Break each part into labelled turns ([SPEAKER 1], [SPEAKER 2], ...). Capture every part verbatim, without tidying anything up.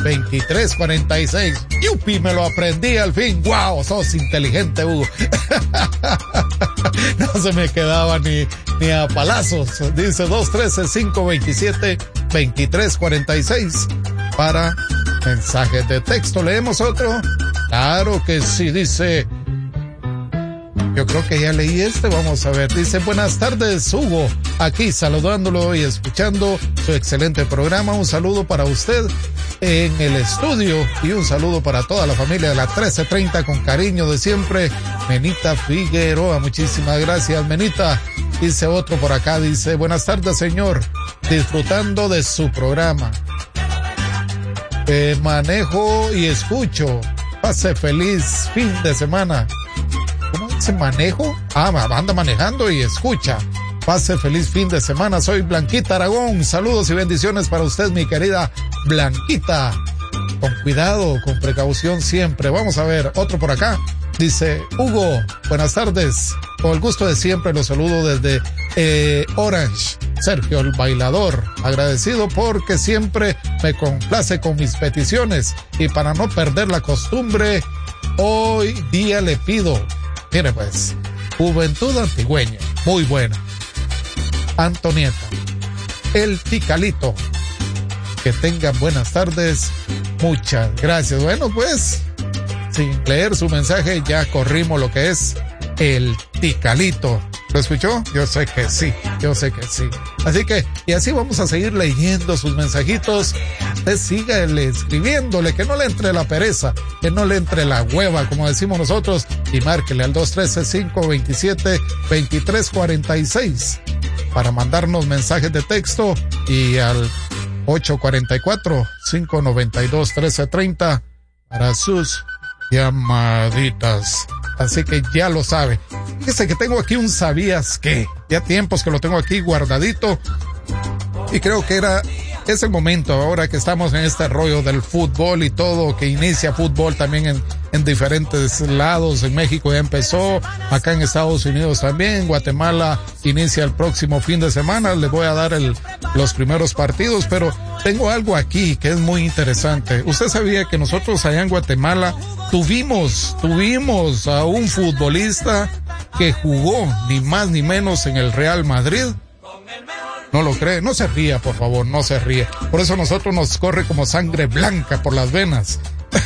[SPEAKER 1] veintitrés cuarenta y seis. ¡Yupi! Me lo aprendí al fin. ¡Wow! Sos inteligente, Hugo. No se me quedaba ni, ni a palazos. Dice dos uno tres, cinco dos siete, dos tres cuatro seis para mensajes de texto. ¿Leemos otro? Claro que sí, dice... Yo creo que ya leí este, vamos a ver. Dice, buenas tardes, Hugo. Aquí saludándolo y escuchando su excelente programa. Un saludo para usted en el estudio y un saludo para toda la familia de la trece treinta con cariño de siempre. Menita Figueroa, muchísimas gracias, Menita. Dice otro por acá, dice, buenas tardes, señor. Disfrutando de su programa. Eh, manejo y escucho. Pase feliz fin de semana. ¿Cómo dice manejo? Ah, anda manejando y escucha. Pase feliz fin de semana. Soy Blanquita Aragón. Saludos y bendiciones para usted, mi querida Blanquita. Con cuidado, con precaución siempre. Vamos a ver, otro por acá. Dice, Hugo, buenas tardes. Con el gusto de siempre los saludo desde eh, Orange. Sergio, el bailador. Agradecido porque siempre me complace con mis peticiones. Y para no perder la costumbre, hoy día le pido... Mire pues, Juventud Antigüeña, muy buena. Antonieta, el Ticalito, que tengan buenas tardes, muchas gracias. Bueno pues, sin leer su mensaje ya corrimos lo que es el Ticalito. ¿Lo escuchó? Yo sé que sí, yo sé que sí. Así que, y así vamos a seguir leyendo sus mensajitos. Usted siga escribiéndole, que no le entre la pereza, que no le entre la hueva, como decimos nosotros, y márquele al dos uno tres, cinco dos siete, dos tres cuatro seis para mandarnos mensajes de texto y al ocho cuatro cuatro, cinco nueve dos, uno tres tres cero para sus llamaditas. Así que ya lo sabe. Fíjese que tengo aquí un ¿sabías qué? Ya tiempos que lo tengo aquí guardadito. Y creo que era ese momento ahora que estamos en este rollo del fútbol y todo, que inicia fútbol también en, en diferentes lados. En México ya empezó, acá en Estados Unidos también, Guatemala inicia el próximo fin de semana. Les voy a dar el, los primeros partidos, pero tengo algo aquí que es muy interesante. ¿Usted sabía que nosotros allá en Guatemala tuvimos, tuvimos a un futbolista que jugó ni más ni menos en el Real Madrid? ¿No lo cree? No se ría, por favor, no se ríe. Por eso nosotros nos corre como sangre blanca por las venas.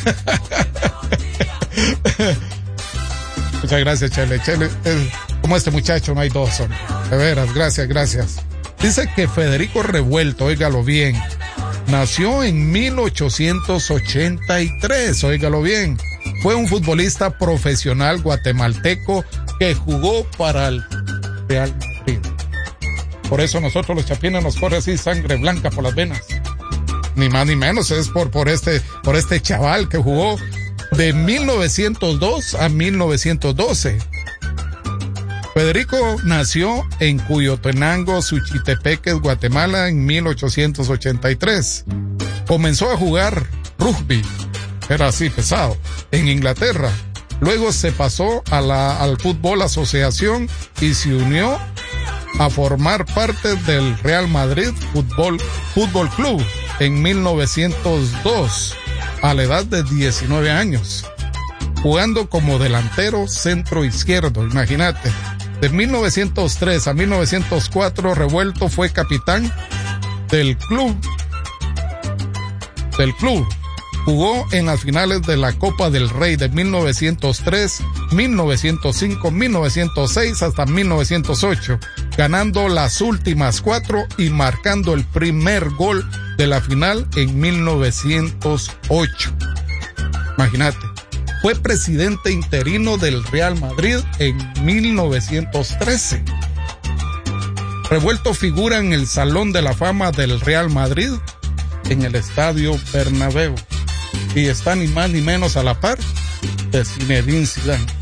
[SPEAKER 1] Muchas gracias, Chele. Chele, eh, como este muchacho no hay dos, son. De veras, gracias, gracias. Dice que Federico Revuelto, óigalo bien, nació en mil ochocientos ochenta y tres, óigalo bien. Fue un futbolista profesional guatemalteco que jugó para el Real Madrid. Por eso nosotros los chapines nos corre así sangre blanca por las venas. Ni más ni menos, es por, por este, por este chaval que jugó de mil novecientos dos a mil novecientos doce. Federico nació en Cuyotenango, Suchitepeques, Guatemala en mil ochocientos ochenta y tres. Comenzó a jugar rugby, era así pesado, en Inglaterra. Luego se pasó a la, al fútbol asociación y se unió a formar parte del Real Madrid Fútbol, Fútbol Club en mil novecientos dos, a la edad de diecinueve años, jugando como delantero centro izquierdo, imagínate. De mil novecientos tres a mil novecientos cuatro, Revuelto fue capitán del club, del club. Jugó en las finales de la Copa del Rey de mil novecientos tres, mil novecientos cinco, mil novecientos seis hasta mil novecientos ocho, ganando las últimas cuatro y marcando el primer gol de la final en mil novecientos ocho. Imagínate. Fue presidente interino del Real Madrid en mil novecientos trece. Revuelto figura en el Salón de la Fama del Real Madrid en el Estadio Bernabéu. Y está ni más ni menos a la par de Zinedine Zidane.